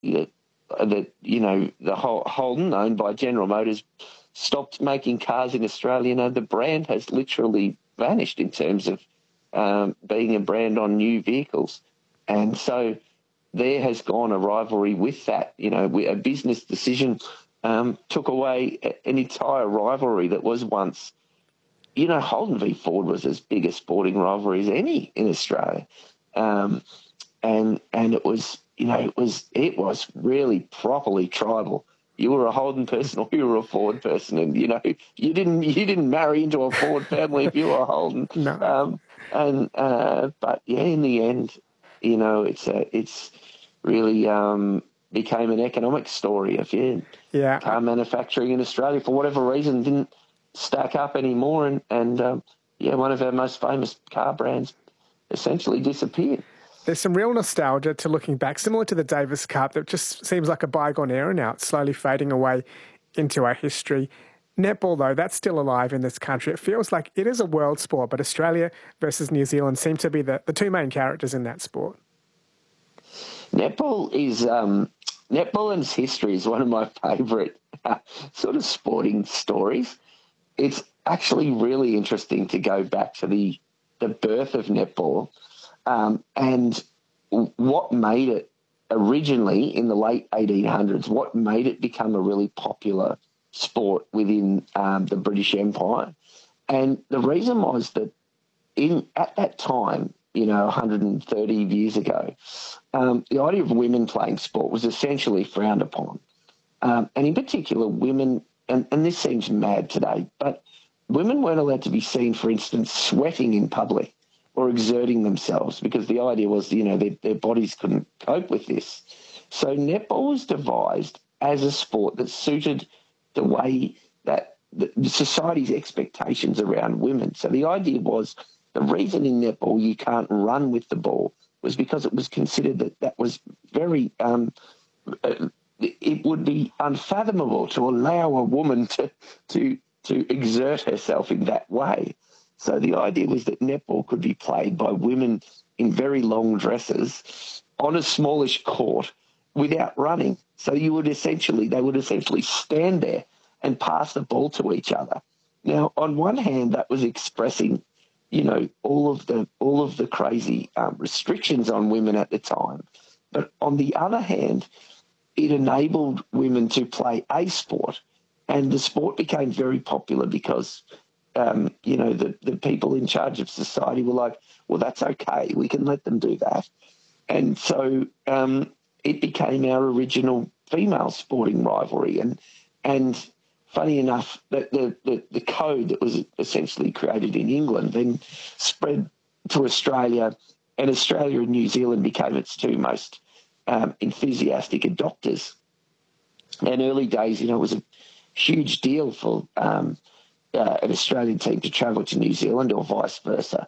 that the whole Holden, owned by General Motors, stopped making cars in Australia. The brand has literally vanished in terms of being a brand on new vehicles. And so there has gone a rivalry with that. A business decision took away an entire rivalry that was once, Holden v Ford was as big a sporting rivalry as any in Australia. And it was, it was really properly tribal. You were a Holden person or you were a Ford person, and you didn't marry into a Ford family if you were a Holden. No. But yeah, in the end, it's really became an economic story. Car manufacturing in Australia, for whatever reason, didn't stack up anymore, and one of our most famous car brands essentially disappeared. There's some real nostalgia to looking back, similar to the Davis Cup, that just seems like a bygone era now. It's slowly fading away into our history. Netball, though, that's still alive in this country. It feels like it is a world sport, but Australia versus New Zealand seem to be the two main characters in that sport. Netball and its history is one of my favourite sort of sporting stories. It's actually really interesting to go back to the birth of netball. And what made it originally in the late 1800s, what made it become a really popular sport within the British Empire. And the reason was that at that time, 130 years ago, the idea of women playing sport was essentially frowned upon. And in particular, women, and this seems mad today, but women weren't allowed to be seen, for instance, sweating in public or exerting themselves, because the idea was, their bodies couldn't cope with this. So netball was devised as a sport that suited the way that the society's expectations around women. So the idea was, the reason in netball you can't run with the ball was because it was considered that was very, it would be unfathomable to allow a woman to exert herself in that way. So the idea was that netball could be played by women in very long dresses on a smallish court without running. So they would essentially stand there and pass the ball to each other. Now, on one hand, that was expressing, all of the crazy restrictions on women at the time. But on the other hand, it enabled women to play a sport, and the sport became very popular because the people in charge of society were like, well, that's okay, we can let them do that. And so it became our original female sporting rivalry. And funny enough, that the code that was essentially created in England then spread to Australia, and Australia and New Zealand became its two most enthusiastic adopters. And early days, it was a huge deal for an Australian team to travel to New Zealand or vice versa.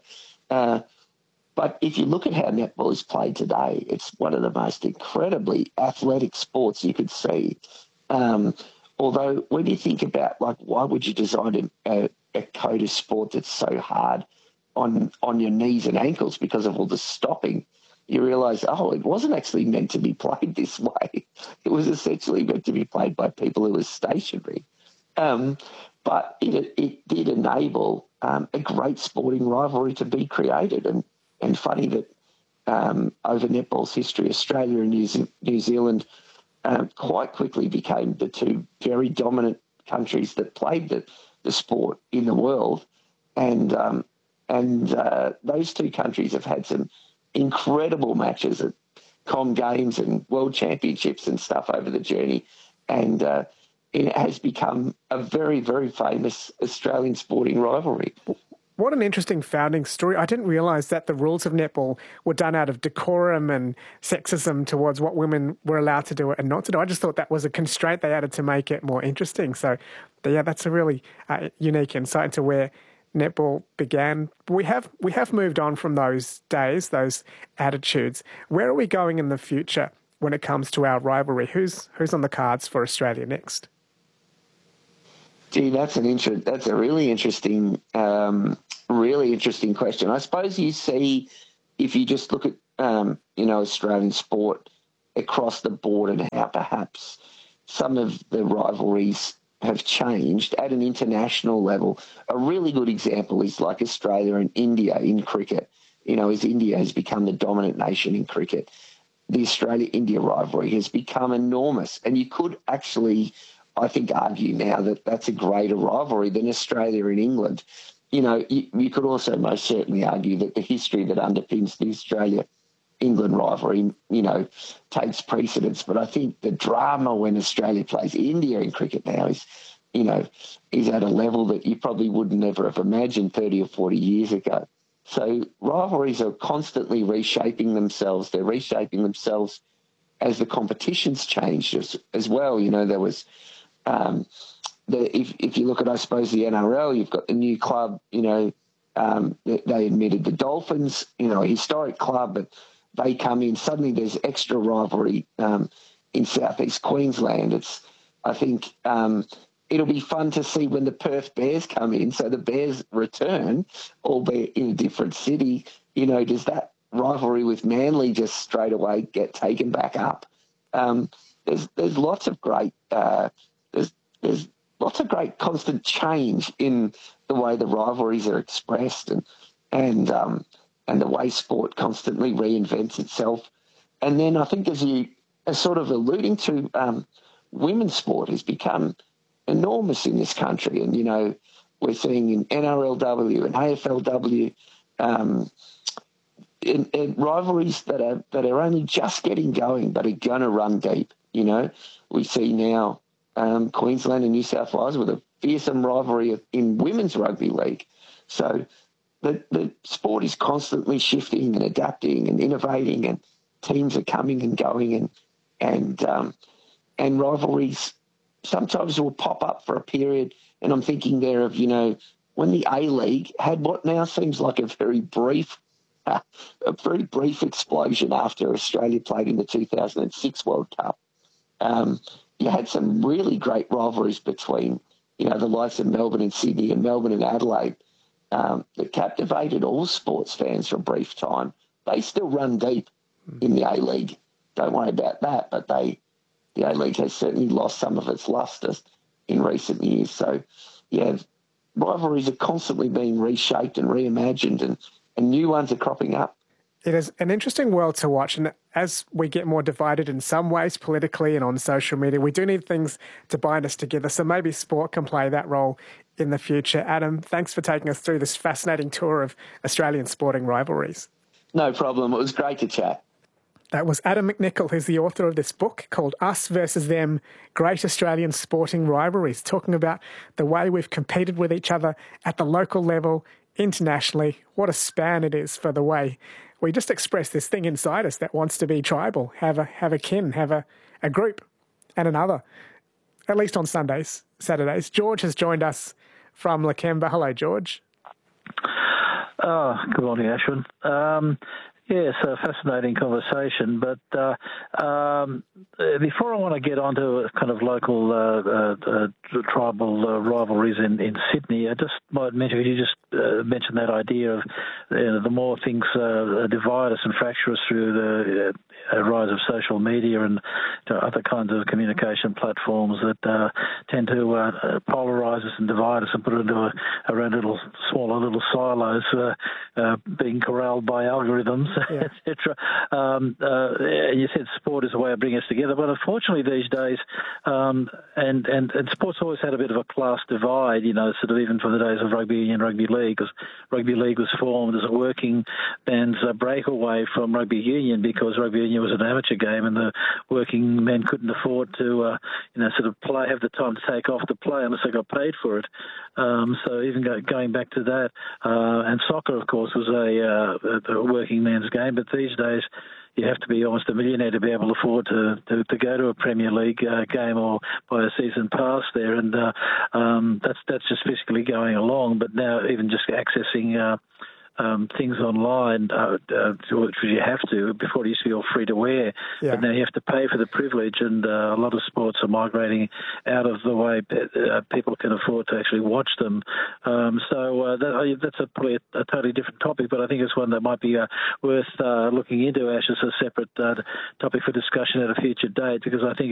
But if you look at how netball is played today, it's one of the most incredibly athletic sports you could see. Although when you think about, why would you design a code of sport that's so hard on your knees and ankles because of all the stopping, you realise, it wasn't actually meant to be played this way. It was essentially meant to be played by people who were stationary. But it did enable a great sporting rivalry to be created. And funny that over netball's history, Australia and New Zealand quite quickly became the two very dominant countries that played the sport in the world. And those two countries have had some incredible matches at Com Games and World Championships and stuff over the journey. And it has become a very, very famous Australian sporting rivalry. What an interesting founding story. I didn't realise that the rules of netball were done out of decorum and sexism towards what women were allowed to do and not to do. I just thought that was a constraint they added to make it more interesting. So, that's a really unique insight into where netball began. We have moved on from those days, those attitudes. Where are we going in the future when it comes to our rivalry? Who's on the cards for Australia next? Gee, that's a really interesting question. I suppose you see, if you just look at Australian sport across the board and how perhaps some of the rivalries have changed at an international level. A really good example is like Australia and India in cricket. As India has become the dominant nation in cricket, the Australia-India rivalry has become enormous. And you could actually, I think, argue now that that's a greater rivalry than Australia and England. You could also most certainly argue that the history that underpins the Australia-England rivalry, takes precedence. But I think the drama when Australia plays India in cricket now is at a level that you probably would never have imagined 30 or 40 years ago. So rivalries are constantly reshaping themselves. They're reshaping themselves as the competitions change as well. There was, if you look at, I suppose, the NRL, you've got the new club, they admitted the Dolphins, a historic club, but they come in, suddenly there's extra rivalry in southeast Queensland. I think it'll be fun to see when the Perth Bears come in. So the Bears return, albeit in a different city. Does that rivalry with Manly just straight away get taken back up? There's lots of great there's lots of great constant change in the way the rivalries are expressed and the way sport constantly reinvents itself. And then I think, as you are sort of alluding to, women's sport has become enormous in this country. And, we're seeing in NRLW and AFLW in rivalries that are only just getting going but are going to run deep. We see now Queensland and New South Wales with a fearsome rivalry in women's rugby league. So the sport is constantly shifting and adapting and innovating, and teams are coming and going, and rivalries sometimes will pop up for a period. And I'm thinking there of, when the A-League had what now seems like a very brief explosion after Australia played in the 2006 World Cup. You had some really great rivalries between, the likes of Melbourne and Sydney and Melbourne and Adelaide that captivated all sports fans for a brief time. They still run deep in the A-League. Don't worry about that, but the A-League has certainly lost some of its lustre in recent years. So, rivalries are constantly being reshaped and reimagined, and new ones are cropping up. It is an interesting world to watch, and as we get more divided in some ways politically and on social media, we do need things to bind us together. So maybe sport can play that role in the future. Adam, thanks for taking us through this fascinating tour of Australian sporting rivalries. No problem. It was great to chat. That was Adam McNichol, who's the author of this book called Us versus Them, Great Australian Sporting Rivalries, talking about the way we've competed with each other at the local level, internationally. What a span it is for the way we just express this thing inside us that wants to be tribal, have a kin, have a group and another, at least on Saturdays. George has joined us from Lakemba. Hello, George. Good morning, Ashwin. Yes, a fascinating conversation. But before I want to get onto kind of local tribal rivalries in Sydney, I just might mention, you just mentioned that idea of the more things divide us and fracture us through the rise of social media and other kinds of communication platforms that tend to polarize us and divide us and put it into our own smaller little silos, being corralled by algorithms, yeah. etc. You said sport is a way of bringing us together, but unfortunately these days, and sport's always had a bit of a class divide, sort of even from the days of rugby union, rugby league, because rugby league was formed as a working man's breakaway from rugby union because rugby union was an amateur game and the working men couldn't afford to, sort of have the time to take off to play unless they got paid for it. So even going back to that, and soccer, of course, was a working man's game, but these days you have to be almost a millionaire to be able to afford to go to a Premier League game or buy a season pass there, and that's just physically going along. But now even just accessing things online, which you have to. Before it used to be all free to wear, but now you have to pay for the privilege, and a lot of sports are migrating out of the way people can afford to actually watch them. That's probably a totally different topic, but I think it's one that might be worth looking into, Ash, as a separate topic for discussion at a future date, because I think